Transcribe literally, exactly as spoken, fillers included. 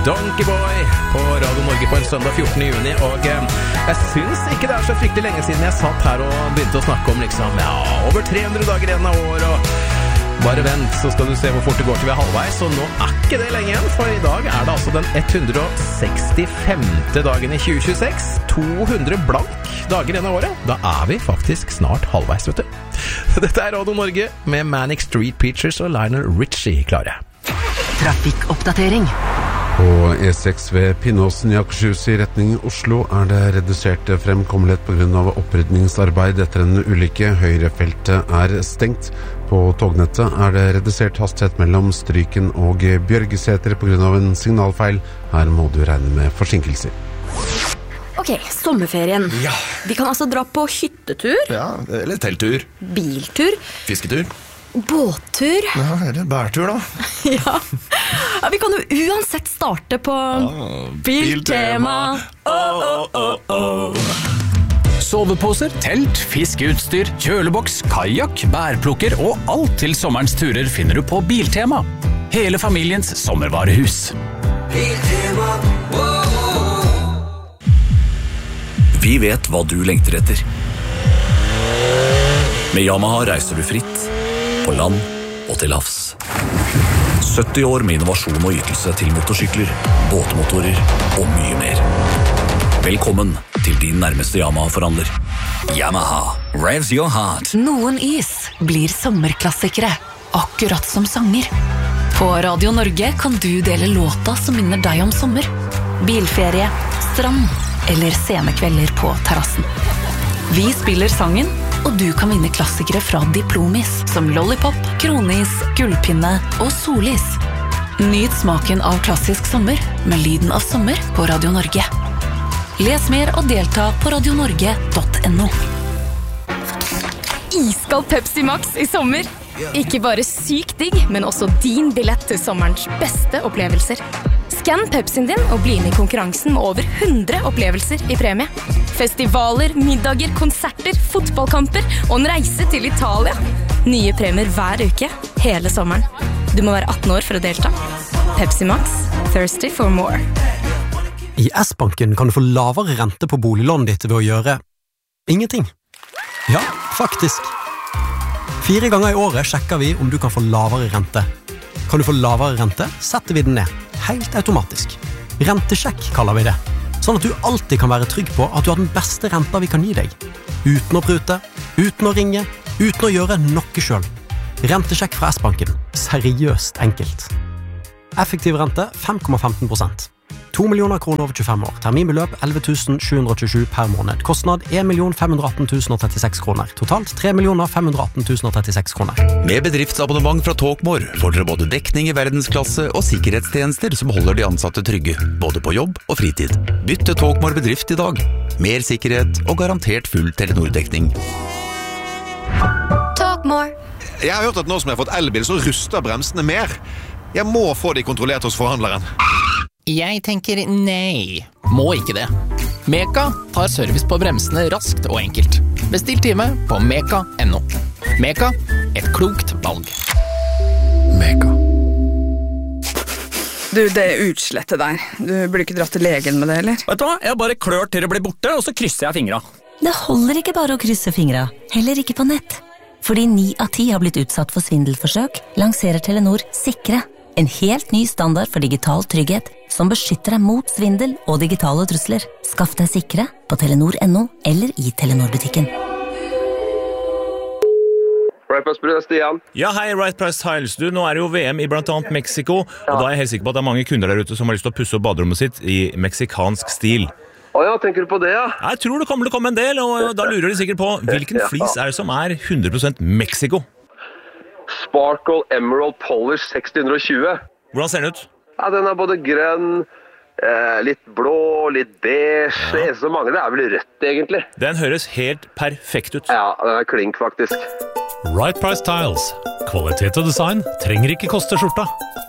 Donkey Boy på Radio Norge på en søndag fjortende juni, og eh, jeg synes ikke det er så fryktelig lenge siden jeg satt her og begynte å snakke om liksom, ja, over tre hundre dager igjen av år, og bare vent, så skal du se hvor fort det går til vi er halvveis, så nå er ikke det lenge igjen, for i dag er det altså den hundre og sekstifemte dagen i tjue tjueseks, to hundre blank dager igjen av året, da er vi faktisk snart halvveis, vet du. Dette er Radio Norge med Manic Street Preachers og Lionel Richie klare. Trafikkoppdatering. På E seks ved Pinnåsen i Akershus i retning Oslo er det redusert fremkommelighet på grunn av opprydningsarbeid etter en ulykke. Høyrefeltet er stengt. På tognettet er det redusert hastighet mellom Stryken og Bjørgeseter på grunn av en signalfeil. Her må du regne med forsinkelser. Ok, sommerferien. Ja. Vi kan altså dra på hyttetur. Ja, eller telttur. Biltur. Fisketur. Båttur. Ja, eller bærtur da. Ja. Ja, vi kan jo uansett starte på ah, Biltema. Oh, oh, oh, oh. Soveposer, telt, fiskeutstyr, kjøleboks, kajak, bærplukker og alt til sommerens turer finner du på Biltema. Hele familiens sommervarehus. Biltema. Vi vet hva du lengter etter. Med Yamaha reiser du fritt, på land og til havs. sytti år med innovasjon og ytelse til motorsykler, båtmotorer og mye mer. Velkommen til din nærmeste Yamaha-forhandler. Yamaha, revs your heart. Noen is blir sommerklassikere, akkurat som sanger. På Radio Norge kan du dele låta som minner deg om sommer. Bilferie, strand eller sene kvelder på terrassen. Vi spiller sangen, og du kan vinne klassikere fra Diplomis, som Lollipop, Kronis, Gullpinne og Solis. Nyt smaken av klassisk sommer med lyden av sommer på Radio Norge. Les mer og delta på radionorge punktum no. Iskald Pepsi Max i sommer. Ikke bare sykt digg, men også din billett til sommerens beste opplevelser. Skann Pepsien din og bli med i konkurransen med over hundre opplevelser i premie. Festivaler, middager, konserter, fotballkamper og en reise til Italia. Nye premier hver uke, hele sommeren. Du må være atten år for å delta. Pepsi Max, thirsty for more. I S-banken kan du få lavere rente på boliglånet ditt ved å gjøre ingenting. Ja, faktisk. Fire ganger i året sjekker vi om du kan få lavere rente. Kan du få lavere rente, setter vi den ned. Helt automatisk. Rentesjekk kaller vi det. Sånn at du alltid kan være trygg på at du har den beste renta vi kan gi deg. Uten å prute, uten å ringe, uten å gjøre noe selv. Rentesjekk fra S-banken. Seriøst enkelt. Effektiv rente fem komma femten prosent. to millioner kroner over tjuefem år. Terminbeløp elleve tusen sju hundre og tjuesju per måned. Kostnad en million fem hundre og atten tusen og trettiseks kroner. Totalt tre millioner fem hundre og atten tusen og trettiseks kroner. Med bedriftsabonnement fra Talkmore får dere både dekning i verdensklasse og sikkerhetstjenester som holder de ansatte trygge, både på jobb og fritid. Bytt til Talkmore bedrift i dag. Mer sikkerhet og garantert full Telenor-dekning. Talkmore. Jeg har hørt at nå som jeg har fått elbil, så ruster bremsene mer. Jeg må få de kontrollert hos forhandleren. Jeg tenker nei. Må ikke det. Meka tar service på bremsene raskt og enkelt. Bestill time på meka punktum no. Meka, et klokt valg. Meka. Du, det er utslettet der. Du burde ikke dratt til legen med det, eller? Vet du hva? Jeg bare klør til det blir borte, og så krysser jeg fingra. Det holder ikke bare å krysse fingra, heller ikke på nett. Fordi ni av ti har blitt utsatt for svindelforsøk, lanserer Telenor Sikre. En helt ny standard for digital trygghet som beskytter deg mot svindel og digitale trusler. Skaff deg Sikre på telenor punktum no eller i Telenor-butikken. Right Price Tiles, Stian. Ja, hei, Right Price Tiles. Du, nå er det jo V M i blant annet Mexico, og da er jeg helt sikker på at det er mange kunder der ute som har lyst til å pusse opp baderommet sitt i meksikansk stil. Åja, tenker du på det, ja? Jeg tror det kommer til å komme en del, og da lurer de sikkert på hvilken flis er det som er hundre prosent Mexico? Sparkle Emerald Polish seks hundre og tjue. Hvordan ser den ut? Ja, den er både grønn, eh, litt blå, litt beige. Ja. Det er så mange, det er vel rødt egentlig. Den høres helt perfekt ut. Ja, den er klink faktisk. Right Price Tiles. Kvalitet og design trenger ikke koste skjorta.